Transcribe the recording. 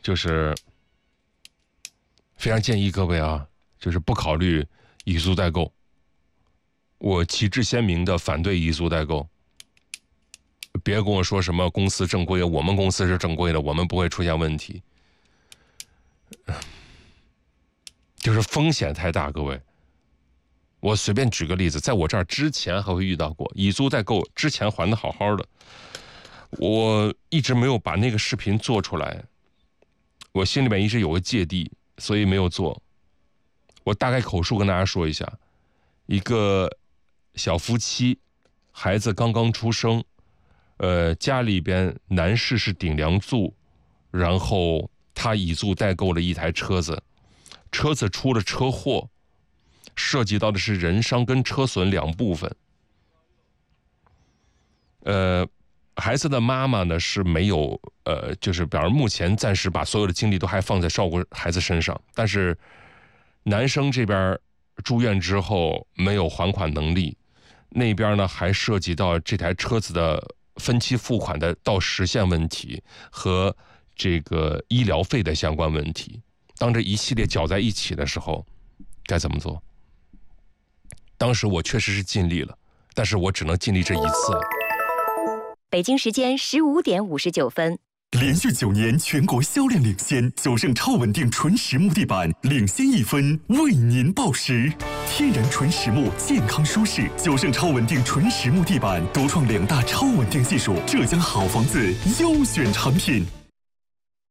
就是非常建议各位啊，就是不考虑乙租代购。我旗帜鲜明的反对乙租代购。别跟我说什么公司正规，我们公司是正规的，我们不会出现问题。就是风险太大，各位。我随便举个例子，在我这儿之前还会遇到过乙租代购，之前还的好好的，我一直没有把那个视频做出来，我心里面一直有个芥蒂，所以没有做。我大概口述跟大家说一下，一个小夫妻，孩子刚刚出生，家里边男士是顶梁柱，然后他乙租代购了一台车子，车子出了车祸，涉及到的是人伤跟车损两部分。孩子的妈妈呢是没有就是表示目前暂时把所有的精力都还放在照顾孩子身上，但是男生这边住院之后没有还款能力，那边呢还涉及到这台车子的分期付款的到实现问题和这个医疗费的相关问题。当这一系列搅在一起的时候，该怎么做？当时我确实是尽力了，但是我只能尽力这一次了。 北京时间15点59分。 连续9年全国销量领先，九盛超稳定纯实木地板领先1分，为您报时。天然纯实木，健康舒适。九盛超稳定纯实木地板独创2大超稳定技术，浙江好房子优选产品。